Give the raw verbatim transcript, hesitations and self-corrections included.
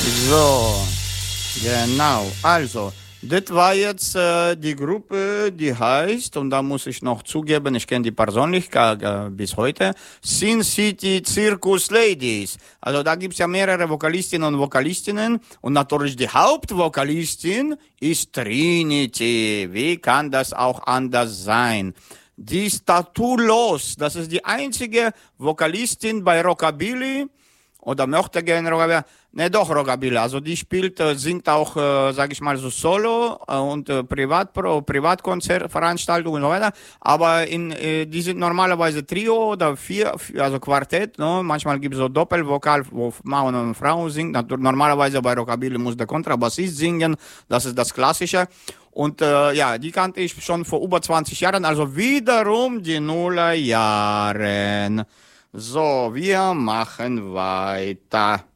So, genau. Also, das war jetzt äh, die Gruppe, die heißt, und da muss ich noch zugeben, ich kenne die persönlich äh, bis heute, Sin City Circus Ladies. Also da gibt's ja mehrere Vokalistinnen und Vokalistinnen und natürlich die Hauptvokalistin ist Trinity. Wie kann das auch anders sein? Die ist tattoolos. Das ist die einzige Vokalistin bei Rockabilly oder möchte gerne Rockabilly. Ne, doch Rockabilly. Also die spielt, äh, singt auch, äh, sag ich mal so Solo äh, und äh, Privat, Privatkonzertveranstaltungen und so weiter. Aber in, äh, die sind normalerweise Trio oder vier, also Quartett. Ne? Manchmal gibt es so Doppelvokal, wo Mann und Frau singen. Normalerweise bei Rockabilly muss der Kontrabassist singen. Das ist das Klassische. Und äh, ja, die kannte ich schon vor über zwanzig Jahren. Also wiederum die Nullerjahren. So, wir machen weiter.